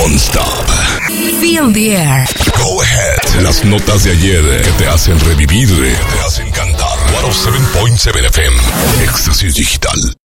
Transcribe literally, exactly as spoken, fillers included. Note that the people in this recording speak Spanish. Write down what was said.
Non-stop. Feel the air. Go ahead. Las notas de ayer que te hacen revivir, que te hacen cantar. ciento siete punto siete F M. Éxtasis Digital.